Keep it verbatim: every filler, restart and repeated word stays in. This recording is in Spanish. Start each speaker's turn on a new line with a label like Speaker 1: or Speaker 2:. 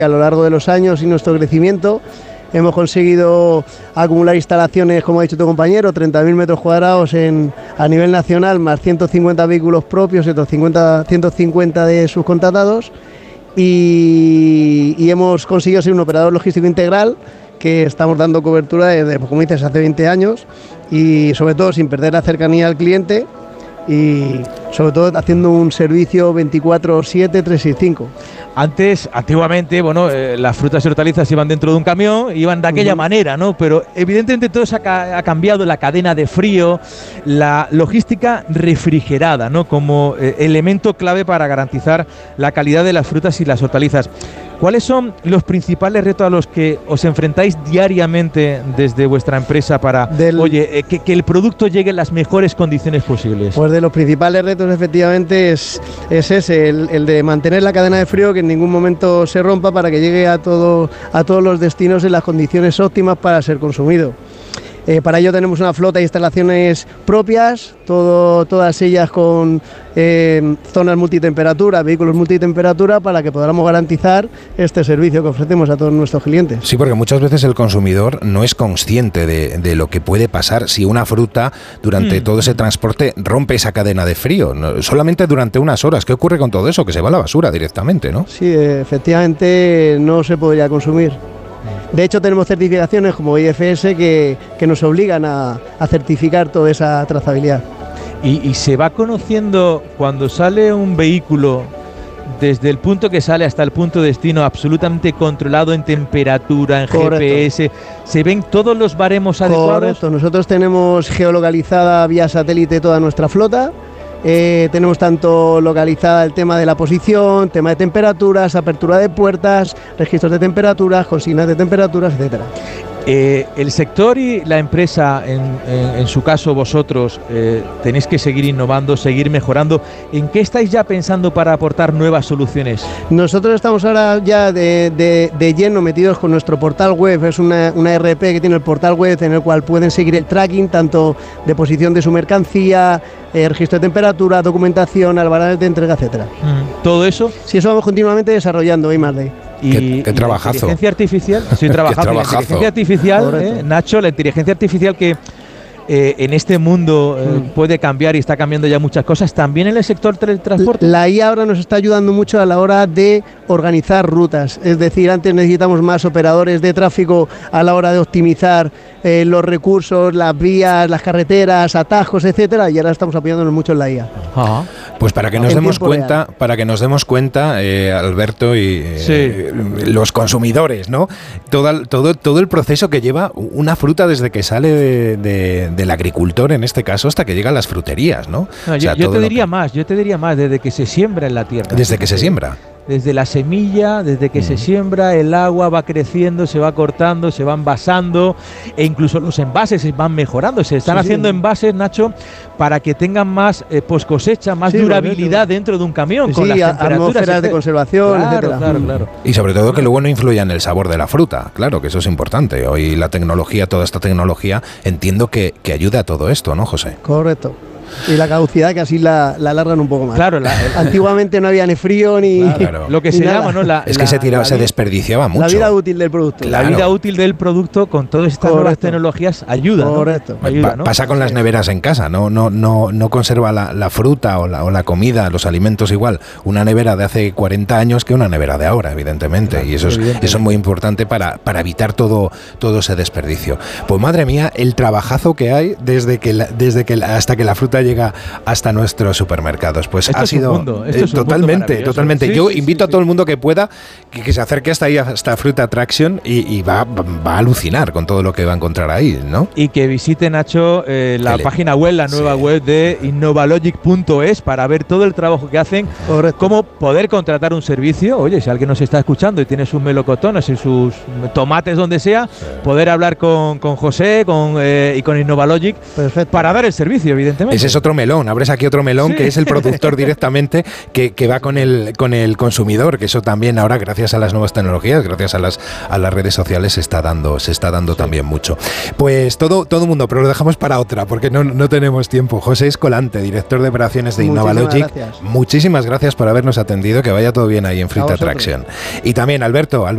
Speaker 1: A lo largo de los años y nuestro crecimiento hemos conseguido acumular instalaciones, como ha dicho tu compañero, treinta mil metros cuadrados en, a nivel nacional, más ciento cincuenta vehículos propios y otros cincuenta, ciento cincuenta de subcontratados, y, y hemos conseguido ser un operador logístico integral que estamos dando cobertura desde, como dices, hace veinte años, y sobre todo sin perder la cercanía al cliente y sobre todo haciendo un servicio veinticuatro siete, trescientos sesenta y cinco.
Speaker 2: Antes, antiguamente, bueno, eh, las frutas y hortalizas iban dentro de un camión, iban de aquella uh-huh. manera, ¿no? Pero evidentemente todo eso ha, ha cambiado, la cadena de frío, la logística refrigerada, ¿no? Como eh, elemento clave para garantizar la calidad de las frutas y las hortalizas. ¿Cuáles son los principales retos a los que os enfrentáis diariamente desde vuestra empresa para, Del, oye, eh, que, que el producto llegue en las mejores condiciones posibles?
Speaker 1: Pues de los principales retos, efectivamente, es, es ese, el, el de mantener la cadena de frío, que en ningún momento se rompa, para que llegue a, todo, a todos los destinos en las condiciones óptimas para ser consumido. Eh, para ello tenemos una flota de instalaciones propias, todo, todas ellas con eh, zonas multitemperatura, vehículos multitemperatura, para que podamos garantizar este servicio que ofrecemos a todos nuestros clientes.
Speaker 3: Sí, porque muchas veces el consumidor no es consciente de, de lo que puede pasar si una fruta durante mm. todo ese transporte rompe esa cadena de frío, no, solamente durante unas horas. ¿Qué ocurre con todo eso? Que se va a la basura directamente, ¿no?
Speaker 1: Sí, efectivamente no se podría consumir. De hecho, tenemos certificaciones como I F S que, que nos obligan a, a certificar toda esa trazabilidad.
Speaker 2: Y, y se va conociendo cuando sale un vehículo, desde el punto que sale hasta el punto de destino, absolutamente controlado en temperatura, en Correcto. G P S, ¿se ven todos los baremos adecuados?
Speaker 1: Correcto, nosotros tenemos geolocalizada vía satélite toda nuestra flota. Eh, tenemos tanto localizada el tema de la posición, tema de temperaturas, apertura de puertas, registros de temperaturas, consignas de temperaturas, etcétera.
Speaker 2: Eh, el sector y la empresa, en, en, en su caso vosotros, eh, tenéis que seguir innovando, seguir mejorando. ¿En qué estáis ya pensando para aportar nuevas soluciones?
Speaker 1: Nosotros estamos ahora ya de, de, de lleno metidos con nuestro portal web. Es una, una R P que tiene el portal web, en el cual pueden seguir el tracking tanto de posición de su mercancía, eh, registro de temperatura, documentación, albaranes de entrega, etcétera.
Speaker 2: Mm. ¿Todo eso?
Speaker 1: Sí, eso vamos continuamente desarrollando, I más D.
Speaker 2: Y,
Speaker 3: qué, qué trabajazo.
Speaker 2: La inteligencia artificial, estoy trabajando. La inteligencia artificial, eh, Nacho, la inteligencia artificial que eh, en este mundo eh, mm. puede cambiar y está cambiando ya muchas cosas, también en el sector del transporte.
Speaker 1: La I A ahora nos está ayudando mucho a la hora de organizar rutas, es decir, antes necesitamos más operadores de tráfico a la hora de optimizar eh, los recursos, las vías, las carreteras, atajos, etcétera, y ahora estamos apoyándonos mucho en la I A.
Speaker 2: Ajá.
Speaker 3: Pues para que nos en demos cuenta, real. para que nos demos cuenta, eh, Alberto y eh, sí. los consumidores, ¿no? Todo, todo, todo el proceso que lleva una fruta desde que sale de, de, del agricultor, en este caso, hasta que llega a las fruterías, ¿no?
Speaker 2: no
Speaker 3: o sea,
Speaker 2: yo yo te diría
Speaker 3: que...
Speaker 2: más, yo te diría más, desde que se siembra en la tierra.
Speaker 3: Desde que se siembra.
Speaker 2: Desde la semilla, desde que mm. se siembra, el agua va creciendo, se va cortando, se va envasando, e incluso los envases se van mejorando. Se están sí, haciendo sí. envases, Nacho, para que tengan más eh, post cosecha, más sí, durabilidad bueno, dentro de un camión, sí, con las temperaturas
Speaker 1: atmósferas de conservación,
Speaker 2: claro,
Speaker 1: etcétera.
Speaker 2: Claro, claro.
Speaker 3: Y sobre todo que luego no influya en el sabor de la fruta. Claro, que eso es importante. Hoy la tecnología, toda esta tecnología, entiendo que, que ayuda a todo esto, ¿no, José?
Speaker 1: Correcto. Y la caducidad, que así la, la alargan un poco más.
Speaker 2: Claro, la, el,
Speaker 1: antiguamente no había ni frío ni
Speaker 2: claro, lo que se
Speaker 1: nada.
Speaker 2: llama, ¿no? La,
Speaker 3: es que
Speaker 2: la,
Speaker 3: se tiraba,
Speaker 2: la,
Speaker 3: se desperdiciaba mucho.
Speaker 1: La vida útil del producto.
Speaker 2: Claro. La vida útil del producto con todas estas Correcto. nuevas tecnologías ayuda, ¿no?
Speaker 1: Correcto.
Speaker 2: Ayuda, ¿no?
Speaker 3: Pasa con las neveras en casa, no, no, no, no conserva la, la fruta o la, o la comida, los alimentos igual. Una nevera de hace cuarenta años que una nevera de ahora, evidentemente. Claro, y eso es, eso es muy importante para, para evitar todo, todo ese desperdicio. Pues madre mía, el trabajazo que hay desde que, la, desde que la, hasta que la fruta llega hasta hasta nuestros supermercados. Pues
Speaker 2: esto
Speaker 3: ha
Speaker 2: es
Speaker 3: sido
Speaker 2: un mundo, esto
Speaker 3: eh,
Speaker 2: es un
Speaker 3: totalmente,
Speaker 2: mundo
Speaker 3: totalmente.
Speaker 2: Sí,
Speaker 3: Yo
Speaker 2: sí,
Speaker 3: invito
Speaker 2: sí,
Speaker 3: a todo
Speaker 2: sí.
Speaker 3: el mundo que pueda que, que se acerque hasta ahí, hasta Fruit Attraction y, y va, va a alucinar con todo lo que va a encontrar ahí, ¿no?
Speaker 2: Y que visite, Nacho, eh, la le... página web, la nueva sí. web de innovalogic punto es para ver todo el trabajo que hacen, Correcto. cómo poder contratar un servicio. Oye, si alguien nos está escuchando y tiene sus melocotones y sus tomates donde sea, sí. poder hablar con, con José con, eh, y con Innovalogic Perfecto. para dar el servicio, evidentemente.
Speaker 3: Ese es otro melón, abres aquí otro melón sí. que es el productor directamente que, que va con el, con el consumidor, que eso también ahora, gracias a las nuevas tecnologías, gracias a las, a las redes sociales, se está dando, se está dando sí. también mucho. Pues todo todo mundo, pero lo dejamos para otra, porque no, no tenemos tiempo. José Escolante, director de operaciones de Innovalogic, muchísimas gracias por habernos atendido, que vaya todo bien ahí en Fruit Attraction. Y también Alberto, Alberto